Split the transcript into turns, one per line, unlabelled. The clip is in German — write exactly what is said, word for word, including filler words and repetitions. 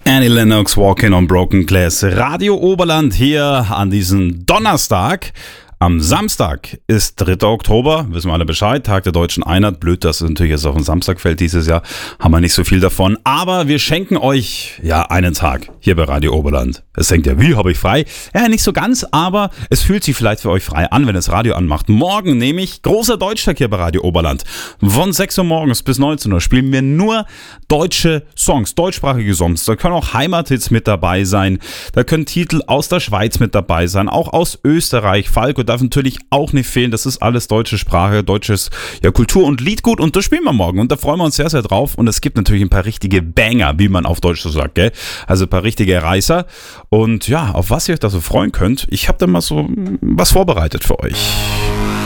Annie Lennox, Walking on Broken Glass. Radio Oberland hier an diesem Donnerstag. Am Samstag ist dritter Oktober, wissen wir alle Bescheid, Tag der Deutschen Einheit. Blöd, dass es natürlich jetzt auf den Samstag fällt dieses Jahr, haben wir nicht so viel davon. Aber wir schenken euch ja einen Tag hier bei Radio Oberland. Es denkt ja, wie, habe ich frei? Ja, nicht so ganz, aber es fühlt sich vielleicht für euch frei an, wenn das Radio anmacht. Morgen nämlich großer Deutschtag hier bei Radio Oberland. Von sechs Uhr morgens bis neunzehn Uhr spielen wir nur deutsche Songs, deutschsprachige Songs. Da können auch Heimathits mit dabei sein, da können Titel aus der Schweiz mit dabei sein, auch aus Österreich. Falco darf natürlich auch nicht fehlen. Das ist alles deutsche Sprache, deutsches ja, Kultur- und Liedgut und das spielen wir morgen und da freuen wir uns sehr, sehr drauf und es gibt natürlich ein paar richtige Banger, wie man auf Deutsch so sagt, gell? Also ein paar richtige Reißer und ja, auf was ihr euch da so freuen könnt, ich habe da mal so was vorbereitet für euch.